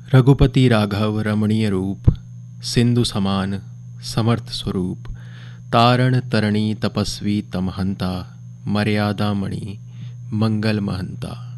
रघुपति राघव रमणीय रूप, सिंधु समान समर्थ स्वरूप, तारण तरणी तपस्वी तमहंता, मर्यादा मणि मंगल महंता।